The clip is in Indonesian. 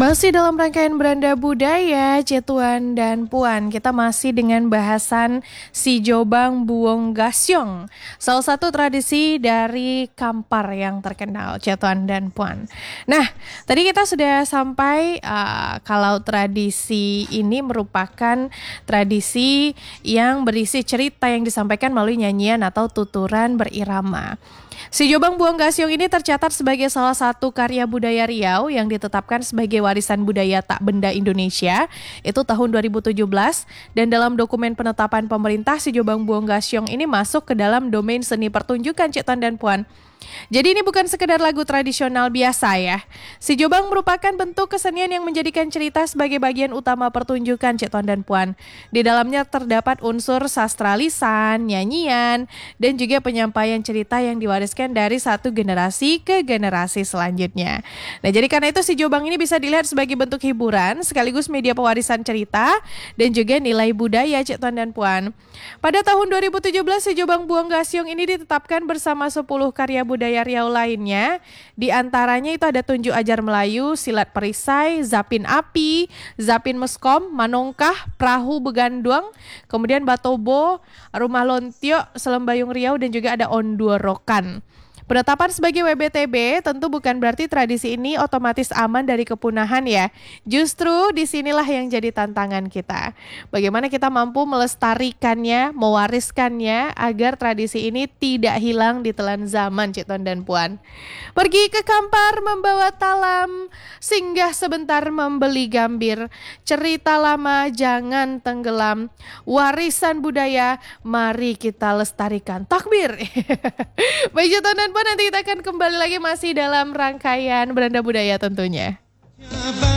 Masih dalam rangkaian Beranda Budaya, Cetuan dan Puan, kita masih dengan bahasan Si Jobang Buong Gasyong, salah satu tradisi dari Kampar yang terkenal, Cetuan dan Puan. Nah, tadi kita sudah sampai kalau tradisi ini merupakan tradisi yang berisi cerita yang disampaikan melalui nyanyian atau tuturan berirama. Si Jobang Buong Gasyong ini tercatat sebagai salah satu karya budaya Riau yang ditetapkan sebagai warisan budaya tak benda Indonesia itu tahun 2017, dan dalam dokumen penetapan pemerintah Si Jobang Buong Gasyong ini masuk ke dalam domain seni pertunjukan Cetuan dan Puan. Jadi ini bukan sekedar lagu tradisional biasa ya. Si Jobang merupakan bentuk kesenian yang menjadikan cerita sebagai bagian utama pertunjukan Cetuan dan Puan. Di dalamnya terdapat unsur sastra lisan, nyanyian, dan juga penyampaian cerita yang diwariskan dari satu generasi ke generasi selanjutnya. Nah, jadi karena itu Si Jobang ini bisa dilihat sebagai bentuk hiburan sekaligus media pewarisan cerita dan juga nilai budaya Cetuan dan Puan. Pada tahun 2017 Si Jobang Buong Gasyong ini ditetapkan bersama 10 karya budaya Riau lainnya. Di antaranya itu ada Tunjuk Ajar Melayu, Silat Perisai, Zapin Api, Zapin Meskom, Manongkah, Perahu Beganduang, kemudian Batobo, Rumah Lontio, Selembayung Riau, dan juga ada Ondorokan. Penetapan sebagai WBTB tentu bukan berarti tradisi ini otomatis aman dari kepunahan ya. Justru disinilah yang jadi tantangan kita. Bagaimana kita mampu melestarikannya, mewariskannya agar tradisi ini tidak hilang di telan zaman, Cetuan dan Puan. Pergi ke Kampar membawa talam, singgah sebentar membeli gambir. Cerita lama jangan tenggelam, warisan budaya mari kita lestarikan. Takbir. Baik Cetuan dan Puan, nanti kita akan kembali lagi masih dalam rangkaian Beranda Budaya tentunya.